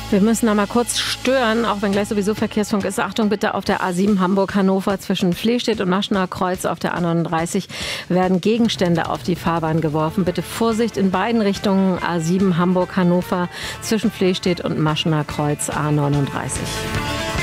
Wir müssen noch mal kurz stören, auch wenn gleich sowieso Verkehrsfunk ist. Achtung bitte, auf der A7 Hamburg-Hannover zwischen Flehstedt und Maschener Kreuz auf der A39 werden Gegenstände auf die Fahrbahn geworfen. Bitte Vorsicht in beiden Richtungen. A7 Hamburg-Hannover zwischen Flehstedt und Maschener Kreuz A39.